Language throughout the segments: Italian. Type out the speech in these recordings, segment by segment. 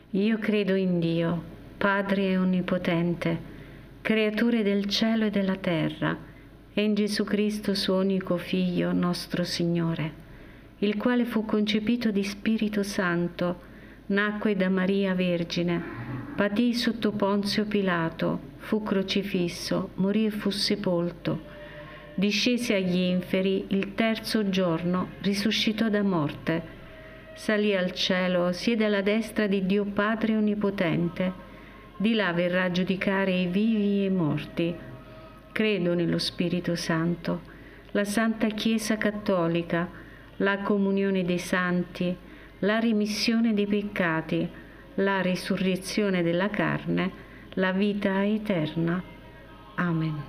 Io credo in Dio, Padre Onnipotente, Creatore del cielo e della terra, e in Gesù Cristo, suo unico Figlio, nostro Signore, il quale fu concepito di Spirito Santo, nacque da Maria Vergine, patì sotto Ponzio Pilato, fu crocifisso, morì e fu sepolto, discese agli inferi, il terzo giorno risuscitò da morte, salì al cielo, siede alla destra di Dio Padre Onnipotente, di là verrà a giudicare i vivi e i morti. Credo nello Spirito Santo, la Santa Chiesa Cattolica, la comunione dei santi, la remissione dei peccati, la risurrezione della carne, la vita eterna. Amen.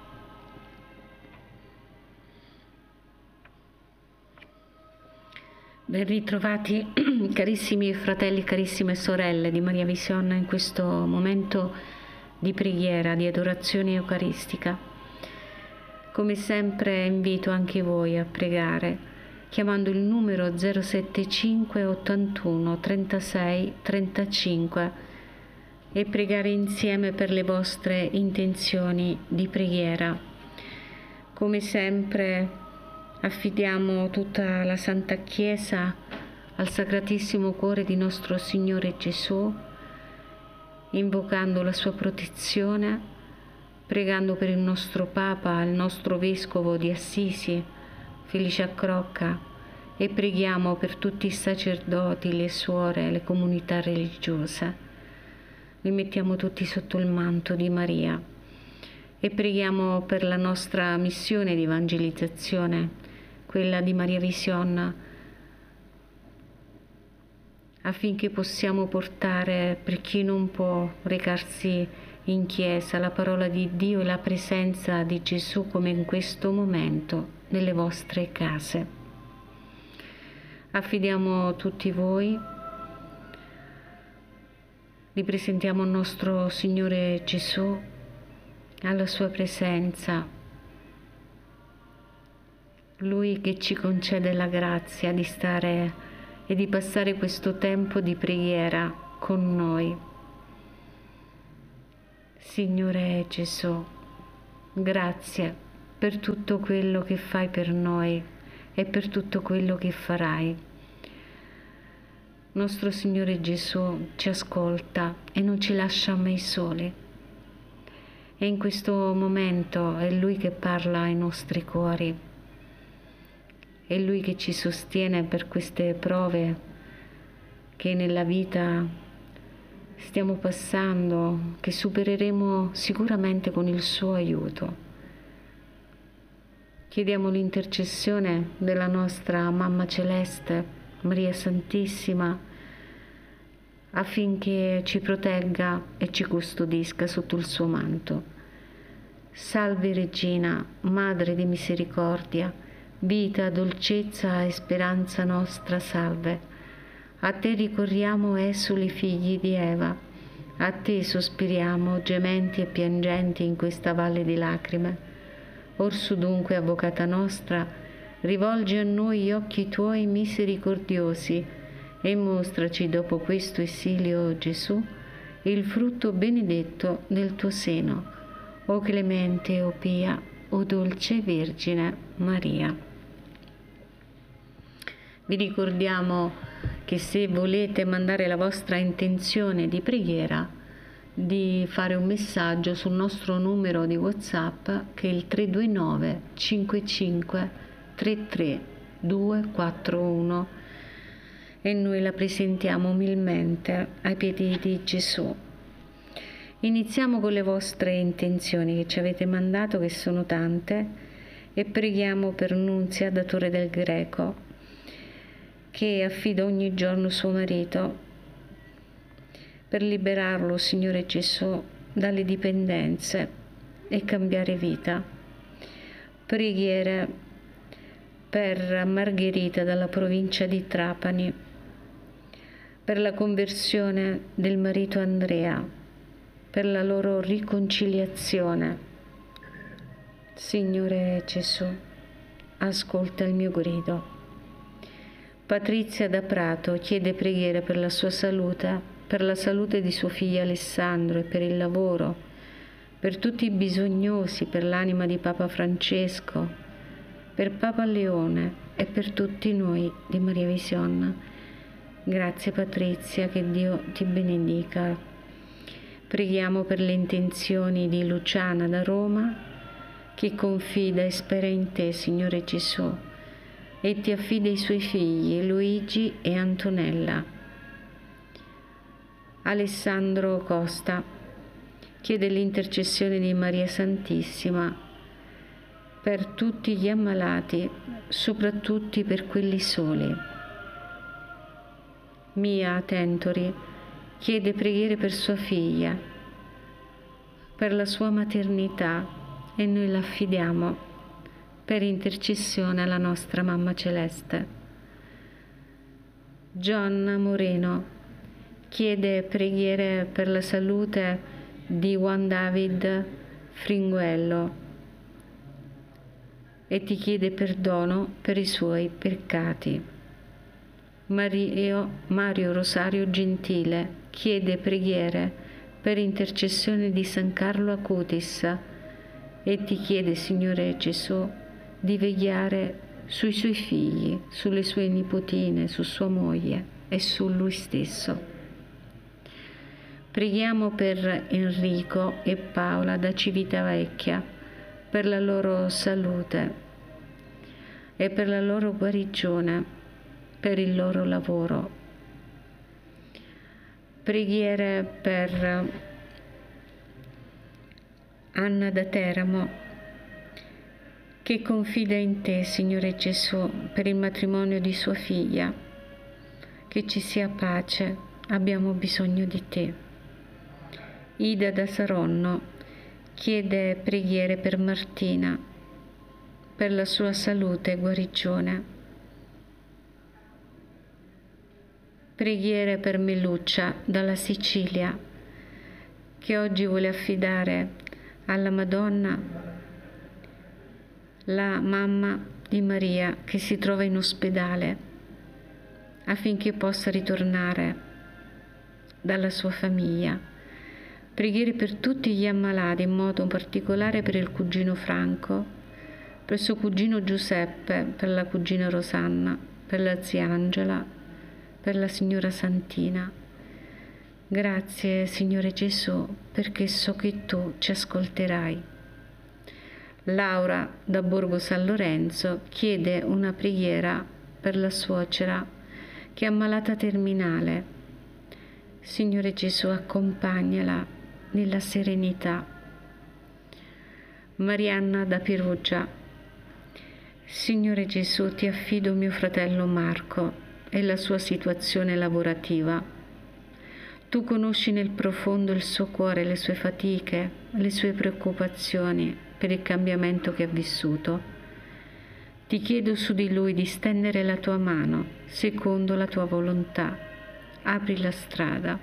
Ben ritrovati carissimi fratelli, carissime sorelle di Maria Vision in questo momento di preghiera, di adorazione eucaristica. Come sempre invito anche voi a pregare chiamando il numero 075 81 36 35 e pregare insieme per le vostre intenzioni di preghiera. Come sempre affidiamo tutta la Santa Chiesa al Sacratissimo Cuore di nostro Signore Gesù, invocando la sua protezione, pregando per il nostro Papa, il nostro Vescovo di Assisi, Felice Accrocca, e preghiamo per tutti i sacerdoti, le suore, le comunità religiose. Li mettiamo tutti sotto il manto di Maria e preghiamo per la nostra missione di evangelizzazione, quella di Maria Vision, affinché possiamo portare, per chi non può recarsi in chiesa, la parola di Dio e la presenza di Gesù come in questo momento nelle vostre case. Affidiamo tutti voi, li presentiamo al nostro Signore Gesù, alla sua presenza, Lui che ci concede la grazia di stare e di passare questo tempo di preghiera con noi. Signore Gesù, grazie per tutto quello che fai per noi e per tutto quello che farai. Nostro Signore Gesù ci ascolta e non ci lascia mai soli. E in questo momento è Lui che parla ai nostri cuori. È Lui che ci sostiene per queste prove che nella vita stiamo passando, che supereremo sicuramente con il suo aiuto. Chiediamo l'intercessione della nostra Mamma Celeste, Maria Santissima, affinché ci protegga e ci custodisca sotto il suo manto. Salve Regina, Madre di misericordia, vita, dolcezza e speranza nostra, salve. A te ricorriamo, esuli figli di Eva, a te sospiriamo, gementi e piangenti in questa valle di lacrime. Orsu dunque, Avvocata nostra, rivolgi a noi gli occhi tuoi misericordiosi e mostraci dopo questo esilio, Gesù, il frutto benedetto del tuo seno. O clemente, o pia, o dolce Vergine Maria. Vi ricordiamo che se volete mandare la vostra intenzione di preghiera, di fare un messaggio sul nostro numero di WhatsApp che è il 329 55 33 241 e noi la presentiamo umilmente ai piedi di Gesù. Iniziamo con le vostre intenzioni che ci avete mandato, che sono tante, e preghiamo per Nunzia, datore del Greco, che affida ogni giorno suo marito per liberarlo, Signore Gesù, dalle dipendenze e cambiare vita. Preghiere per Margherita dalla provincia di Trapani, per la conversione del marito Andrea, per la loro riconciliazione. Signore Gesù, ascolta il mio grido. Patrizia da Prato chiede preghiera per la sua salute, per la salute di suo figlio Alessandro e per il lavoro, per tutti i bisognosi, per l'anima di Papa Francesco, per Papa Leone e per tutti noi di Maria Vision. Grazie Patrizia, che Dio ti benedica. Preghiamo per le intenzioni di Luciana da Roma, che confida e spera in te, Signore Gesù, e ti affida i suoi figli Luigi e Antonella. Alessandro Costa chiede l'intercessione di Maria Santissima per tutti gli ammalati, soprattutto per quelli soli. Mia Tentori chiede preghiere per sua figlia, per la sua maternità, e noi la affidiamo per intercessione alla nostra Mamma Celeste. Gianna Moreno chiede preghiere per la salute di Juan David Fringuello e ti chiede perdono per i suoi peccati. Mario Rosario Gentile chiede preghiere per intercessione di San Carlo Acutis e ti chiede, Signore Gesù, di vegliare sui suoi figli, sulle sue nipotine, su sua moglie e su lui stesso. Preghiamo per Enrico e Paola da Civitavecchia, per la loro salute e per la loro guarigione, per il loro lavoro. Preghiere per Anna da Teramo, che confida in te, Signore Gesù, per il matrimonio di sua figlia. Che ci sia pace, abbiamo bisogno di te. Ida da Saronno chiede preghiere per Martina, per la sua salute e guarigione. Preghiere per Meluccia dalla Sicilia, che oggi vuole affidare alla Madonna la mamma di Maria che si trova in ospedale, affinché possa ritornare dalla sua famiglia. Preghiere per tutti gli ammalati, in modo particolare per il cugino Franco, per suo cugino Giuseppe, per la cugina Rosanna, per la zia Angela, per la signora Santina. Grazie, Signore Gesù, perché so che tu ci ascolterai. Laura da Borgo San Lorenzo chiede una preghiera per la suocera che è ammalata terminale. Signore Gesù, accompagnala nella serenità. Marianna da Perugia. Signore Gesù, ti affido mio fratello Marco e la sua situazione lavorativa. Tu conosci nel profondo il suo cuore, le sue fatiche, le sue preoccupazioni per il cambiamento che ha vissuto. Ti chiedo su di lui di stendere la tua mano, secondo la tua volontà. Apri la strada.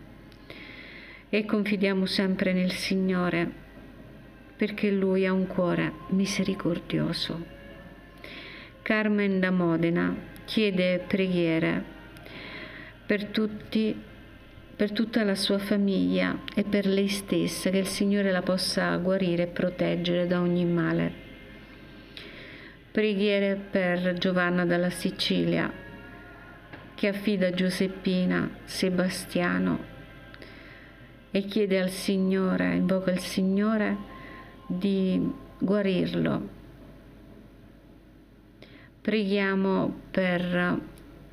E confidiamo sempre nel Signore, perché Lui ha un cuore misericordioso. Carmen da Modena chiede preghiere per tutta la sua famiglia e per lei stessa, che il Signore la possa guarire e proteggere da ogni male. Preghiere per Giovanna dalla Sicilia, che affida Giuseppina, Sebastiano e chiede al Signore, invoca il Signore di guarirlo. Preghiamo per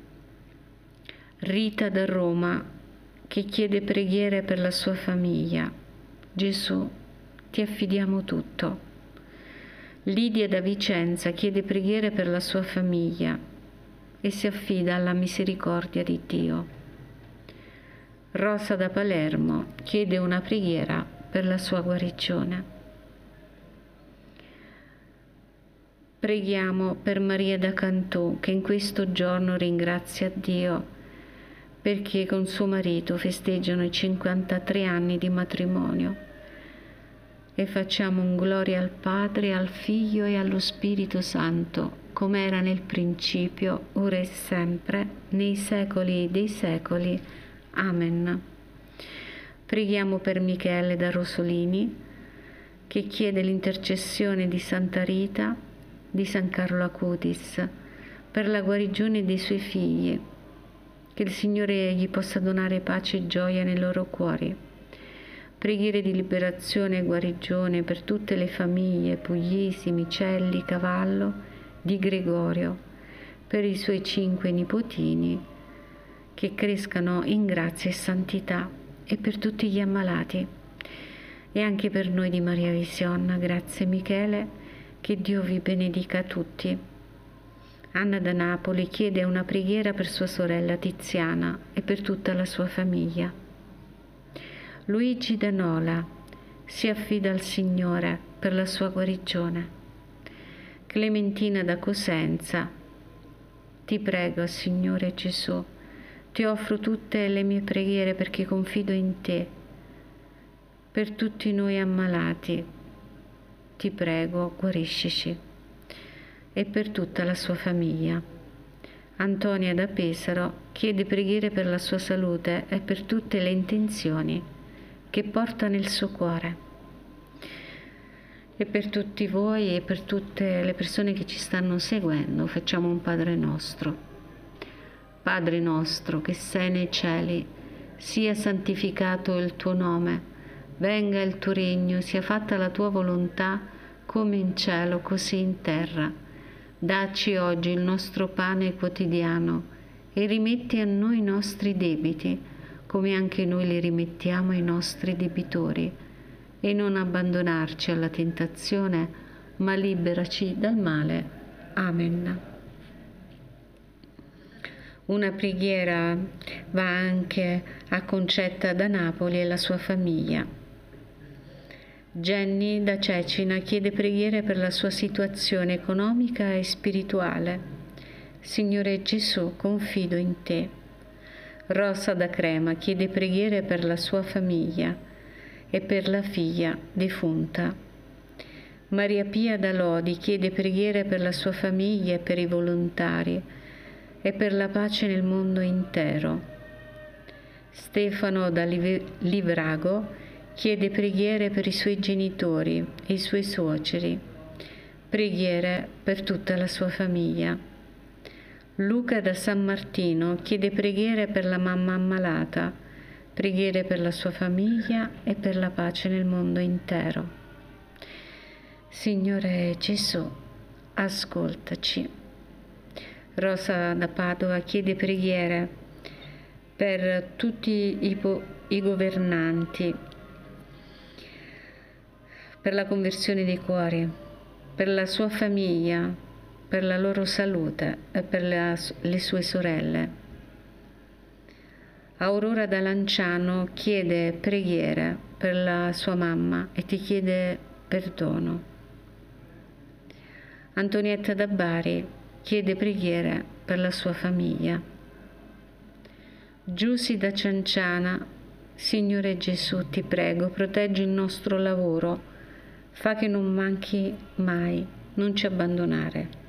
Rita da Roma, che chiede preghiere per la sua famiglia. Gesù, ti affidiamo tutto. Lidia da Vicenza chiede preghiere per la sua famiglia e si affida alla misericordia di Dio. Rosa da Palermo chiede una preghiera per la sua guarigione. Preghiamo per Maria da Cantù, che in questo giorno ringrazia Dio perché con suo marito festeggiano i 53 anni di matrimonio. e facciamo un gloria al Padre, al Figlio e allo Spirito Santo, come era nel principio, ora e sempre, nei secoli dei secoli. Amen. Preghiamo per Michele da Rosolini, che chiede l'intercessione di Santa Rita, di San Carlo Acutis, per la guarigione dei suoi figli, che il Signore gli possa donare pace e gioia nei loro cuori. Preghiere di liberazione e guarigione per tutte le famiglie, Puglisi, Micelli, Cavallo, di Gregorio, per i suoi 5 nipotini, che crescano in grazia e santità, e per tutti gli ammalati, e anche per noi di Maria Vision. Grazie Michele, che Dio vi benedica tutti. Anna da Napoli chiede una preghiera per sua sorella Tiziana e per tutta la sua famiglia. Luigi da Nola si affida al Signore per la sua guarigione. Clementina da Cosenza: ti prego, Signore Gesù, ti offro tutte le mie preghiere perché confido in te. Per tutti noi ammalati, ti prego, guariscici. E per tutta la sua famiglia. Antonia da Pesaro chiede preghiere per la sua salute e per tutte le intenzioni che porta nel suo cuore. E per tutti voi e per tutte le persone che ci stanno seguendo facciamo un Padre nostro. Padre nostro che sei nei cieli, sia santificato il tuo nome, venga il tuo regno, sia fatta la tua volontà come in cielo così in terra. Dacci oggi il nostro pane quotidiano e rimetti a noi i nostri debiti, come anche noi li rimettiamo ai nostri debitori, e non abbandonarci alla tentazione, ma liberaci dal male. Amen. Una preghiera va anche a Concetta da Napoli e la sua famiglia. Jenny da Cecina chiede preghiere per la sua situazione economica e spirituale. Signore Gesù, confido in te. Rosa da Crema chiede preghiere per la sua famiglia e per la figlia defunta. Maria Pia da Lodi chiede preghiere per la sua famiglia e per i volontari e per la pace nel mondo intero. Stefano da Livrago chiede preghiere per i suoi genitori e i suoi suoceri, preghiere per tutta la sua famiglia. Luca da San Martino chiede preghiere per la mamma ammalata, preghiere per la sua famiglia e per la pace nel mondo intero. Signore Gesù, ascoltaci. Rosa da Padova chiede preghiere per tutti i governanti, per la conversione dei cuori, per la sua famiglia, per la loro salute e per le sue sorelle. Aurora da Lanciano chiede preghiere per la sua mamma e ti chiede perdono. Antonietta da Bari chiede preghiere per la sua famiglia. Giussi da Cianciana: Signore Gesù, ti prego, proteggi il nostro lavoro, fa che non manchi mai, non ci abbandonare.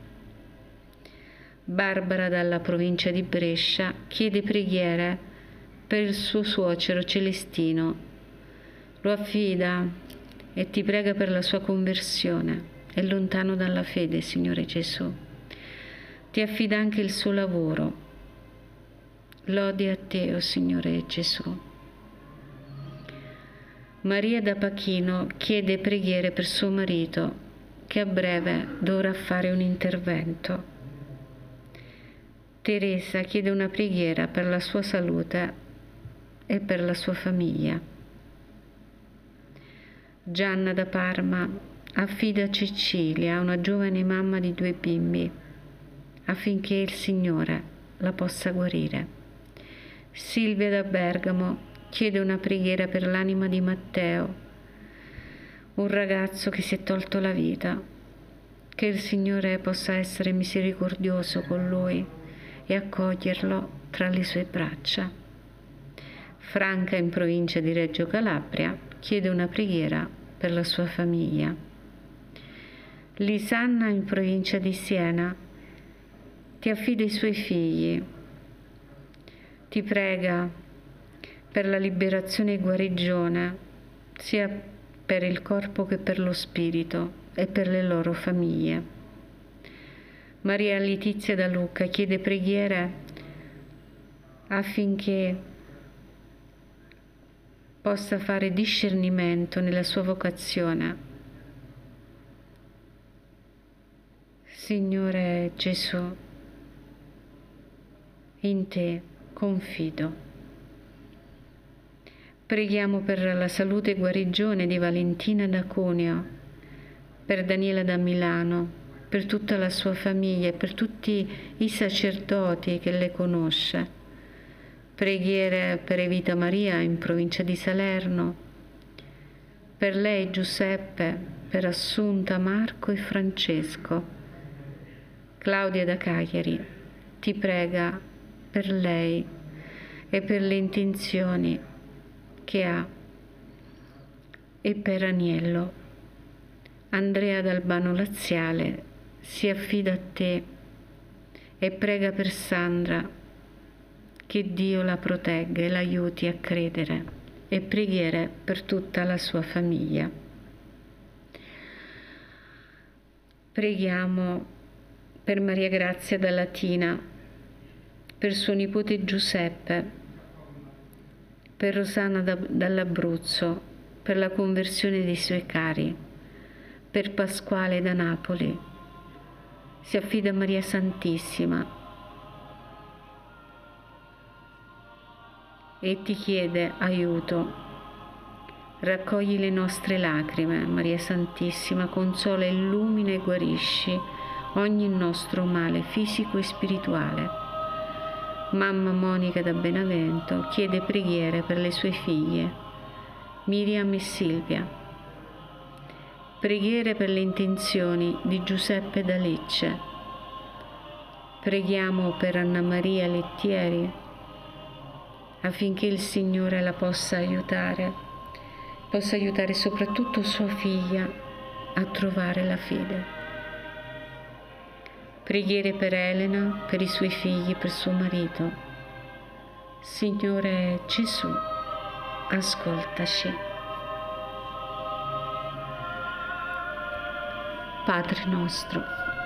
Barbara dalla provincia di Brescia chiede preghiere per il suo suocero Celestino. Lo affida e ti prega per la sua conversione. È lontano dalla fede, Signore Gesù. Ti affida anche il suo lavoro. Lodi a te, o Signore Gesù. Maria da Pachino chiede preghiere per suo marito, che a breve dovrà fare un intervento. Teresa chiede una preghiera per la sua salute e per la sua famiglia. Gianna da Parma affida Cecilia, una giovane mamma di 2 bimbi, affinché il Signore la possa guarire. Silvia da Bergamo chiede una preghiera per l'anima di Matteo, un ragazzo che si è tolto la vita, che il Signore possa essere misericordioso con lui e accoglierlo tra le sue braccia. Franca, in provincia di Reggio Calabria, chiede una preghiera per la sua famiglia. Lisanna, in provincia di Siena, ti affida i suoi figli, ti prega per la liberazione e guarigione, sia per il corpo che per lo spirito e per le loro famiglie. Maria Letizia da Lucca chiede preghiere affinché possa fare discernimento nella sua vocazione. Signore Gesù, in te confido. Preghiamo per la salute e guarigione di Valentina da Cuneo, per Daniela da Milano, per tutta la sua famiglia e per tutti i sacerdoti che le conosce. Preghiere per Evita Maria in provincia di Salerno, per lei Giuseppe, per Assunta, Marco e Francesco. Claudia da Cagliari ti prega per lei e per le intenzioni che ha, e per Aniello. Andrea d'Albano Laziale si affida a te e prega per Sandra, che Dio la protegga e l'aiuti a credere, e preghiere per tutta la sua famiglia. Preghiamo per Maria Grazia da Latina, per suo nipote Giuseppe, per Rosanna dall'Abruzzo, per la conversione dei suoi cari, per Pasquale da Napoli. Si affida a Maria Santissima e ti chiede aiuto. Raccogli le nostre lacrime, Maria Santissima, consola, illumina e guarisci ogni nostro male fisico e spirituale. Mamma Monica da Benevento chiede preghiere per le sue figlie, Miriam e Silvia. Preghiere per le intenzioni di Giuseppe da Lecce. Preghiamo per Anna Maria Lettieri affinché il Signore la possa aiutare soprattutto sua figlia a trovare la fede. Preghiere per Elena, per i suoi figli, per suo marito. Signore Gesù, ascoltaci. Padre nostro,